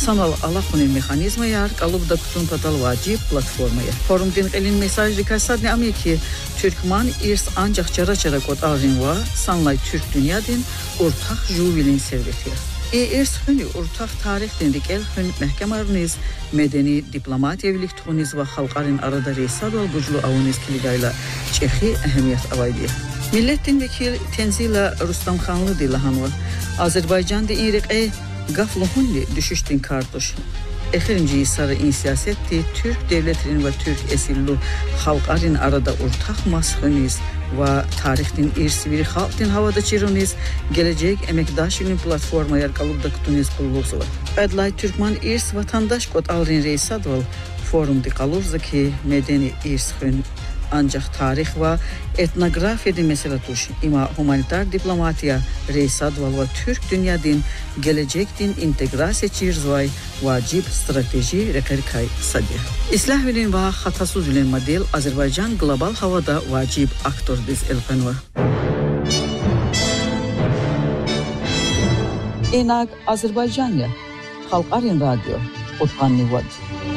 Sanal alaxunin mexanizmayar qalubda qutun patal vacib platformaya. Forum din qelin mesaj rikasadni amiki Türkman irs ancaq çara qot alrinva sanlay Türk dünyadin ortaq juvilin servetiya. İrs hünü ortaq tarix dindik el hün məhkəmarınız medeni diplomatiya birliktuğunuz və xalqarın arada reysad ol buclu avuniz kiligayla Çexi əhəmiyyət avaydiya. Millettin vekil Tenzila Rustamxanlı dilahanva Azərbaycan di İriqə Gafluhunli düşüştin kartuş. Exirinci sarı insiyasetti Türk devletinin ve Türk esillu halqarın arada ortaq masxınız ve tarixtin irsiviri xalqtin havada çiruniz gelecek emekdaşının platformaya qalubda kutunuz pulluqzıva. Adlay Türkman irs vatandaş kod alrin reysadval forumdi qalurza ki medeni irsxün ancaq tarix və etnografiya məsələ tuş ima humanitar diplomatiya reysadval və Türk dünyadın gelecektin integrasiya çirzvay vacib strateji reqerkay sadiya. İslahvilin və xatasuz vilin model Azərbaycan global havada vacib aktor biz elqanva. Enaq Azərbaycanya Xalqarın radyo Otqanlı vad.